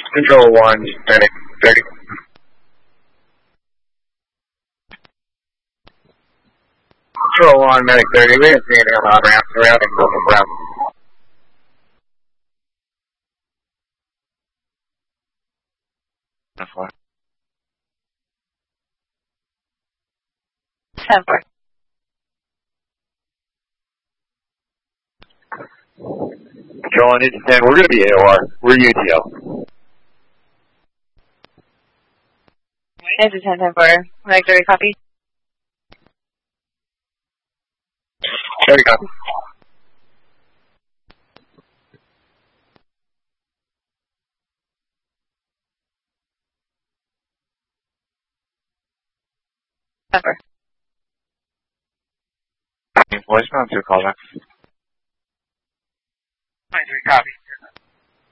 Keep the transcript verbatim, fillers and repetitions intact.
Control one, medic thirty. Control one, medic thirty. We didn't see any alarm ramp surrounding Golden Brown. That's why. ten four. Control one, Engine ten, we're going to be A O R. We're U T L. Engine ten, ten four. Medic thirty, copy. thirty copy. ten four. Voicemail to call back. twenty-three copy.